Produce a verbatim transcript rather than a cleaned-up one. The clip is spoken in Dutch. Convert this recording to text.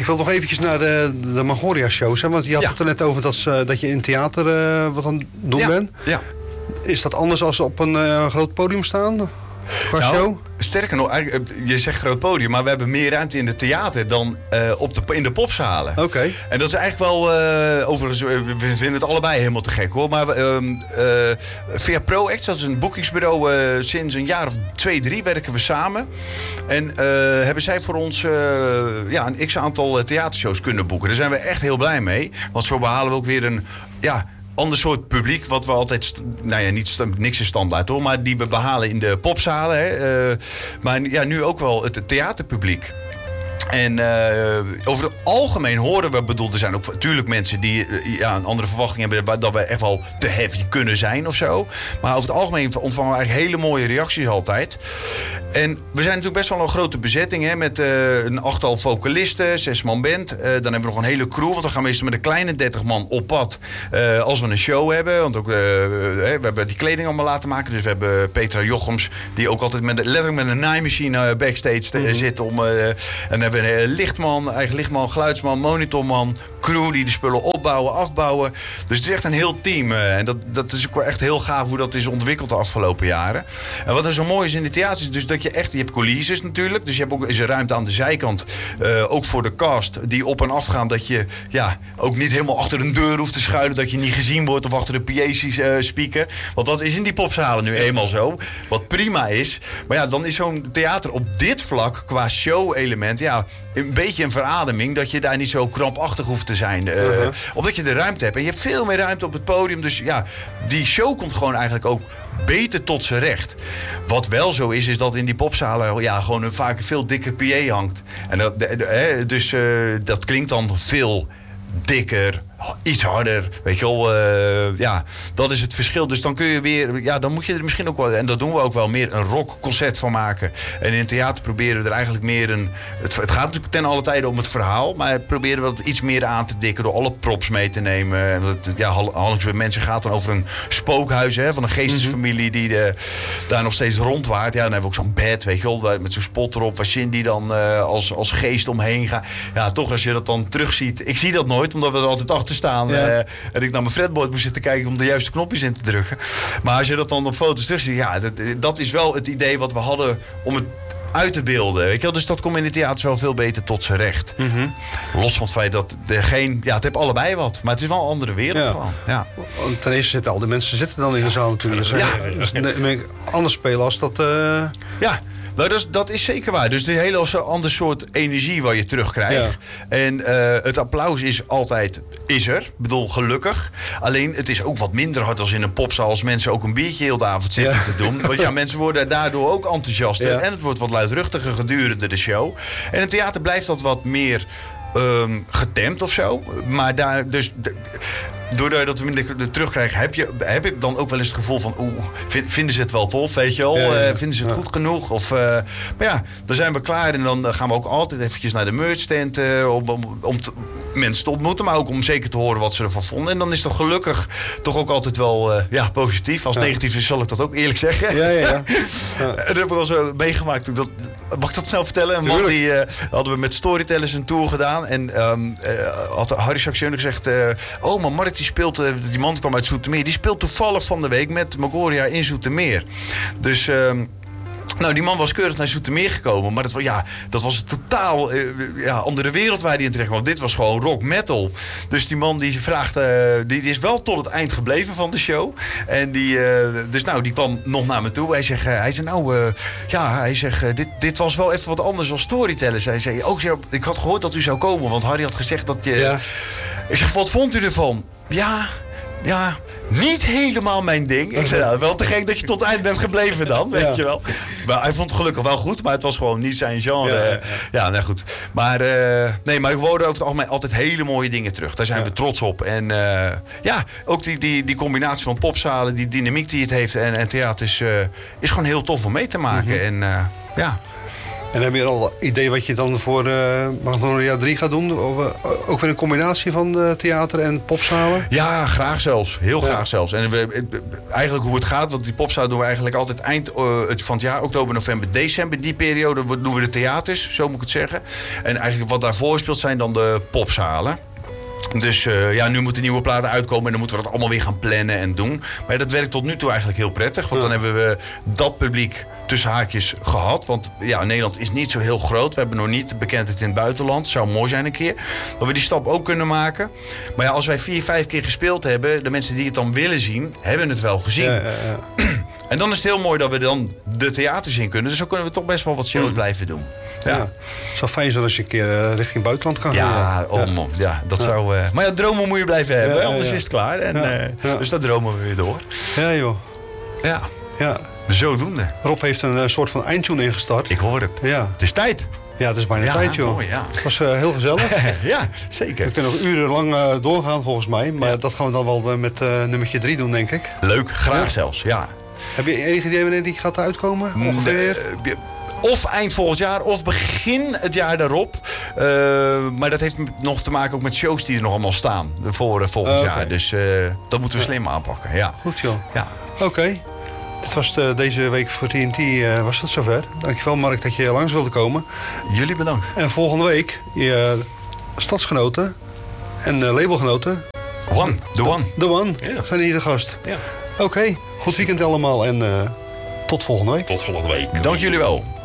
Ik wil nog eventjes naar de, de Magoria-shows. Hè? Want je had Ja. het er net over dat, ze- dat je in theater uh, wat aan het doen ja. bent. Ja. Is dat anders als op een uh, groot podium staan? Qua Nou, show? sterker nog, eigenlijk, je zegt groot podium, maar we hebben meer ruimte in het theater dan uh, op de, in de popzalen. Oké. Okay. En dat is eigenlijk wel, uh, overigens, we vinden het allebei helemaal te gek hoor. Maar uh, uh, via ProAct, dat is een boekingsbureau, uh, sinds een jaar of twee, drie werken we samen. En uh, hebben zij voor ons uh, ja, een x-aantal theatershows kunnen boeken. Daar zijn we echt heel blij mee. Want zo behalen we ook weer een... Ja, ander soort publiek, wat we altijd... St- nou ja, niet st- niks is standaard hoor, maar die we behalen in de popzalen. Hè, uh, maar ja, nu ook wel het theaterpubliek. En uh, over het algemeen horen we, bedoel, er zijn ook natuurlijk mensen die uh, ja, een andere verwachting hebben dat we echt wel te heavy kunnen zijn of zo. Maar over het algemeen ontvangen we eigenlijk hele mooie reacties altijd. En we zijn natuurlijk best wel een grote bezetting, hè, met uh, een achttal vocalisten, zes man band. Uh, dan hebben we nog een hele crew, want dan gaan we meestal met een kleine dertig man op pad uh, als we een show hebben. Want ook, uh, we hebben die kleding allemaal laten maken. Dus we hebben Petra Jochems, die ook altijd met, letterlijk met een naaimachine backstage mm-hmm. zit. Om, uh, en dan hebben we een lichtman, eigen lichtman, geluidsman, monitorman, crew die de spullen opbouwen, afbouwen. Dus het is echt een heel team. Uh, en dat, dat is ook wel echt heel gaaf hoe dat is ontwikkeld de afgelopen jaren. En wat er zo mooi is in de theater is dus dat je echt, je hebt coulisses natuurlijk. Dus je hebt ook is er ruimte aan de zijkant. Uh, ook voor de cast die op en af gaan. Dat je ja, ook niet helemaal achter een deur hoeft te schuilen. Dat je niet gezien wordt of achter de P A-speaker. Want dat is in die popzalen nu eenmaal zo. Wat prima is. Maar ja, dan is zo'n theater op dit vlak qua show-element ja, een beetje een verademing. Dat je daar niet zo krampachtig hoeft te zijn. Uh, uh-huh. Omdat je de ruimte hebt. En je hebt veel meer ruimte op het podium. Dus ja, die show komt gewoon eigenlijk ook beter tot zijn recht. Wat wel zo is, is dat in die popzalen ja, gewoon een vaak een veel dikker P A hangt. En dat, de, de, hè, dus uh, dat klinkt dan veel dikker, iets harder, weet je wel. Uh, ja, dat is het verschil. Dus dan kun je weer, ja, dan moet je er misschien ook wel, en dat doen we ook wel, meer een rockconcert van maken. En in het theater proberen we er eigenlijk meer een, het, het gaat natuurlijk ten alle tijde om het verhaal, maar proberen we het iets meer aan te dikken door alle props mee te nemen. En dat, ja, Hallings bij mensen gaat dan over een spookhuis, hè, van een geestesfamilie die de, daar nog steeds rondwaart. Ja, dan hebben we ook zo'n bed, weet je wel, met zo'n spot erop, waar Cindy dan uh, als, als geest omheen gaat. Ja, toch als je dat dan terugziet. Ik zie dat nooit, omdat we er altijd achter staan. Ja. Uh, en ik naar mijn fretboard moest zitten kijken om de juiste knopjes in te drukken. Maar als je dat dan op foto's terugziet, ja, dat, dat is wel het idee wat we hadden om het uit te beelden. Weet je wel? Dus dat komt in het theater wel veel beter tot zijn recht. Mm-hmm. Los van het feit dat er geen... Ja, het heeft allebei wat. Maar het is wel een andere wereld. Ja. Gewoon. Ja. Ten eerste zitten al die mensen zitten dan in de zaal natuurlijk. Ja. Dus anders spelen als dat... Uh... Ja. Nou, dat is, dat is zeker waar. Dus het is een hele ander soort energie waar je terugkrijgt. Ja. En uh, het applaus is altijd, is er. Ik bedoel, gelukkig. Alleen, het is ook wat minder hard als in een popzaal. Als mensen ook een biertje heel de avond zitten ja. te doen. Want ja, mensen worden daardoor ook enthousiaster. Ja. En het wordt wat luidruchtiger gedurende de show. En in het theater blijft dat wat meer um, getemd of zo. Maar daar, dus... De, doordat we minder terugkrijgen, heb, je, heb ik dan ook wel eens het gevoel van... Oeh, vinden ze het wel tof, weet je wel? Ja, ja, ja. Uh, vinden ze het ja. goed genoeg? Of, uh, maar ja, dan zijn we klaar. En dan gaan we ook altijd eventjes naar de merchstand... Uh, om, om, om te, mensen te ontmoeten, maar ook om zeker te horen wat ze ervan vonden. En dan is het gelukkig toch ook altijd wel uh, ja, positief. Als ja. negatief is, zal ik dat ook eerlijk zeggen. Ja, ja, ja. ja. En dat heb ik wel zo meegemaakt. Dat, mag ik dat snel vertellen? Een man die uh, hadden we met Storytellers een tour gedaan. En um, uh, had Harry Saxion gezegd... Uh, oh, maar Mark die speelt... Uh, die man kwam uit Zoetermeer. Die speelt toevallig van de week met Magoria in Zoetermeer. Dus... Um, Nou, die man was keurig naar Zoetermeer gekomen. Maar dat, ja, dat was een totaal uh, ja, andere wereld waar hij in terecht kwam. Dit was gewoon rock metal. Dus die man die vraagt, uh, die, die is wel tot het eind gebleven van de show. En die, uh, dus nou, die kwam nog naar me toe. Hij zegt, uh, hij zei nou, uh, ja, hij zegt, uh, dit, dit was wel even wat anders dan Storytellers. Hij zei, ook, ik had gehoord dat u zou komen, want Harry had gezegd dat je... Ja. Ik zeg, wat vond u ervan? Ja... Ja, niet helemaal mijn ding. Ik zei, nou, wel te gek dat je tot het eind bent gebleven dan, weet ja. je wel. Maar hij vond het gelukkig wel goed, maar het was gewoon niet zijn genre. Ja, ja, ja. ja nou goed. Maar, uh, nee, maar ik hoorde over het algemeen altijd hele mooie dingen terug. Daar zijn ja. we trots op. En uh, ja, ook die, die, die combinatie van popzalen, die dynamiek die het heeft en, en theater is, uh, is gewoon heel tof om mee te maken. Mm-hmm. En uh, ja... En heb je al een idee wat je dan voor uh, Magnolia drie gaat doen? Of, uh, ook weer een combinatie van uh, theater en popzalen? Ja, graag zelfs. Heel graag ja. zelfs. En we, eigenlijk hoe het gaat, want die popzalen doen we eigenlijk altijd eind uh, van het jaar. Oktober, november, december. Die periode doen we de theaters, zo moet ik het zeggen. En eigenlijk wat daarvoor speelt zijn dan de popzalen. Dus uh, ja, nu moeten nieuwe platen uitkomen en dan moeten we dat allemaal weer gaan plannen en doen. Maar dat werkt tot nu toe eigenlijk heel prettig. Want ja. dan hebben we dat publiek tussen haakjes gehad. Want ja, Nederland is niet zo heel groot. We hebben nog niet de bekendheid in het buitenland. Zou mooi zijn een keer. Dat we die stap ook kunnen maken. Maar ja, als wij vier, vijf keer gespeeld hebben, de mensen die het dan willen zien, hebben het wel gezien. Ja, ja, ja. En dan is het heel mooi dat we dan de theaters in kunnen. Dus zo kunnen we toch best wel wat shows mm. blijven doen. Ja. Ja. Het zou fijn zijn als je een keer uh, richting buitenland kan ja, gaan. Om, ja, ja, dat ja. zou... Uh, maar ja, dromen moet je blijven hebben, ja, ja, anders ja. is het klaar. En, ja. Uh, ja. Dus dat dromen we weer door. Ja, joh. Ja. ja. Zodoende. Rob heeft een uh, soort van eindtune ingestart. Ik hoor het. Ja. Het is tijd. Ja, het is bijna ja, tijd, joh. Mooi, ja. Het was uh, heel gezellig. Ja, zeker. We kunnen nog urenlang uh, doorgaan, volgens mij. Maar ja. dat gaan we dan wel uh, met uh, nummertje drie doen, denk ik. Leuk, graag ja. zelfs, ja. Heb je enig idee wanneer die gaat uitkomen? Ongeveer? De, of eind volgend jaar, of begin het jaar daarop. Uh, maar dat heeft nog te maken ook met shows die er nog allemaal staan. Voor uh, volgend uh, okay. jaar. Dus uh, dat moeten we slim aanpakken. Ja. Goed, joh. Ja. Oké. Okay. Dit was de, deze week voor T N T uh, was het zover. Dankjewel, Mark, dat je langs wilde komen. Jullie bedankt. En volgende week je uh, stadsgenoten en uh, labelgenoten. One, the one. The one, ja. Zijn hier de gast. Ja. Oké, okay. Goed weekend allemaal en uh, tot volgende week. Tot volgende week. Dank jullie wel.